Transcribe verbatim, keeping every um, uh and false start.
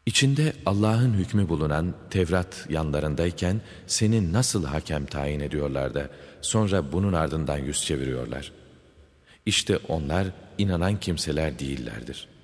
İçinde Allah'ın hükmü bulunan Tevrat yanlarındayken seni nasıl hakem tayin ediyorlar da sonra bunun ardından yüz çeviriyorlar? İşte onlar inanan kimseler değillerdir.